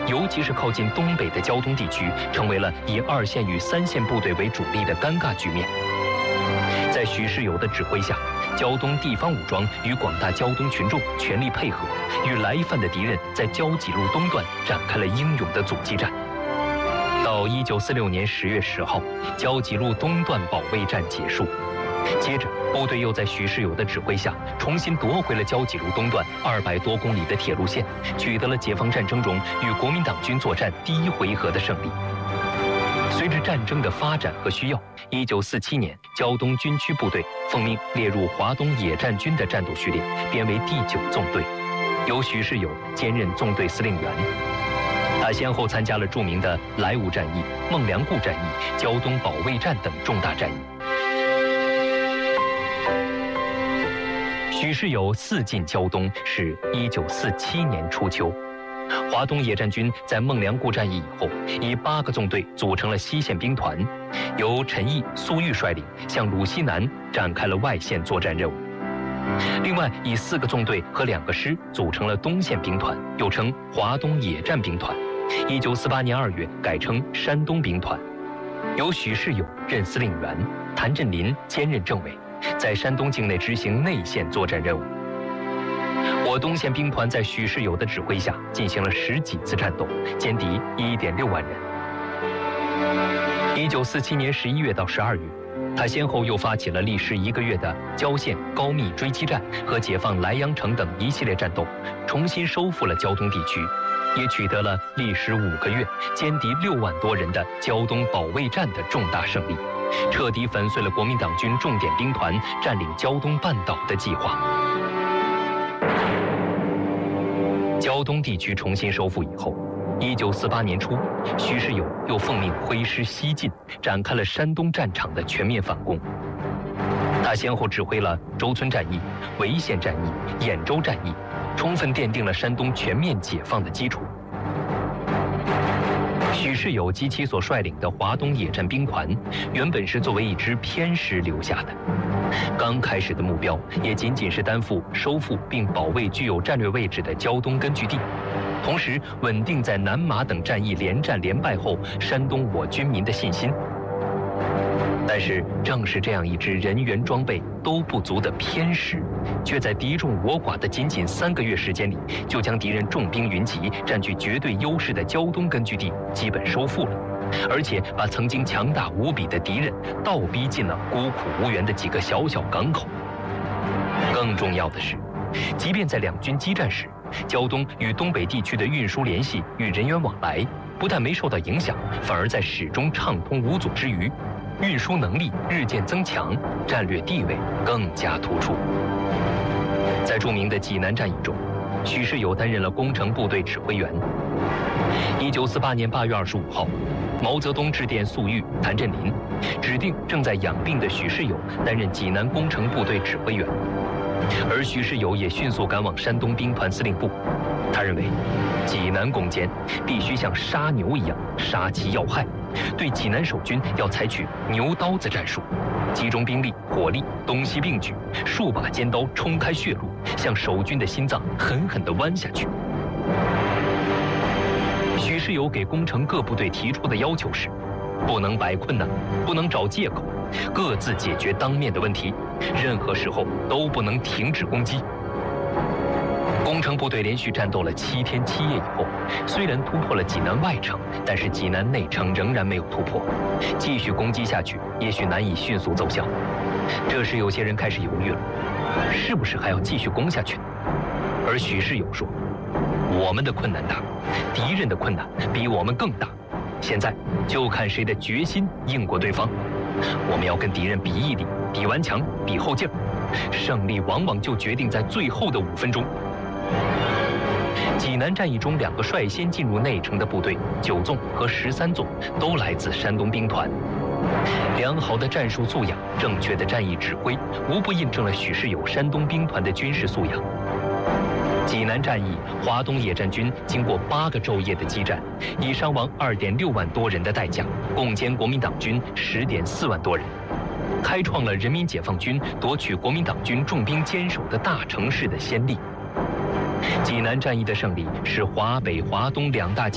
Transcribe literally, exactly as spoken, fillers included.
尤其是靠近东北的胶东地区，成为了以二线与三线部队为主力的尴尬局面。在许世友的指挥下，胶东地方武装与广大胶东群众全力配合，与来犯的敌人在胶济路东段展开了英勇的阻击战。到一九四六年十月十号，胶济路东段保卫战结束。接着，部队又在许世友的指挥下，重新夺回了胶济路东段二百多公里的铁路线，取得了解放战争中与国民党军作战第一回合的胜利。随着战争的发展和需要，一九四七年，胶东军区部队奉命列入华东野战军的战斗序列，编为第九纵队，由许世友兼任纵队司令员。他先后参加了著名的莱芜战役、孟良崮战役、胶东保卫战等重大战役。许世友四进胶东是一九四七年初秋。华东野战军在孟良崮战役以后，以八个纵队组成了西线兵团，由陈毅、苏玉率领，向鲁西南展开了外线作战任务。另外，以四个纵队和两个师组成了东线兵团，又称华东野战兵团。一九四八年二月改称山东兵团，由许世友任司令员，谭震林兼任政委，在山东境内执行内线作战任务。我东线兵团在许世友的指挥下进行了十几次战斗，歼敌一点六万人。一九四七年十一月到十二月，他先后又发起了历时一个月的胶线高密追击战和解放莱阳城等一系列战斗，重新收复了胶东地区，也取得了历时五个月、歼敌六万多人的胶东保卫战的重大胜利，彻底粉碎了国民党军重点兵团占领胶东半岛的计划。胶东地区重新收复以后，一九四八年初，许世友又奉命挥师西进，展开了山东战场的全面反攻。他先后指挥了周村战役、潍县战役、兖州战役，充分奠定了山东全面解放的基础。许世友及其所率领的华东野战兵团，原本是作为一支偏师留下的。刚开始的目标也仅仅是担负收复并保卫具有战略位置的胶东根据地，同时稳定在南马等战役连战连败后山东我军民的信心。但是正是这样一支人员装备都不足的偏师，却在敌众我寡的仅仅三个月时间里，就将敌人重兵云集、占据绝对优势的胶东根据地基本收复了，而且把曾经强大无比的敌人倒逼进了孤苦无援的几个小小港口。更重要的是，即便在两军激战时，胶东与东北地区的运输联系与人员往来不但没受到影响，反而在始终畅通无阻之余，运输能力日渐增强，战略地位更加突出。在著名的济南战役中，许世友担任了工程部队指挥员。一九四八年八月二十五号，毛泽东致电粟裕、谭震林，指定正在养病的许世友担任济南工程部队指挥员，而许世友也迅速赶往山东兵团司令部。他认为，济南攻坚必须像杀牛一样杀其要害，对济南守军要采取牛刀子战术，集中兵力、火力，东西并举，数把尖刀冲开血路，向守军的心脏狠狠地剜下去。许世友给工程各部队提出的要求是：不能摆困难，不能找借口，各自解决当面的问题，任何时候都不能停止攻击。工程部队连续战斗了七天七夜以后，虽然突破了济南外城，但是济南内城仍然没有突破，继续攻击下去也许难以迅速奏效。这时有些人开始犹豫了，是不是还要继续攻下去？而许世友说，我们的困难大，敌人的困难比我们更大，现在就看谁的决心硬过对方。我们要跟敌人比毅力，比顽强，比后劲儿，胜利往往就决定在最后的五分钟。济南战役中，两个率先进入内城的部队九纵和十三纵都来自山东兵团。良好的战术素养、正确的战役指挥，无不印证了许世友山东兵团的军事素养。济南战役，华东野战军经过八个昼夜的激战，以伤亡二点六万多人的代价，共歼国民党军十点四万多人，开创了人民解放军夺取国民党军重兵坚守的大城市的先例。济南战役的胜利是华北、华东两大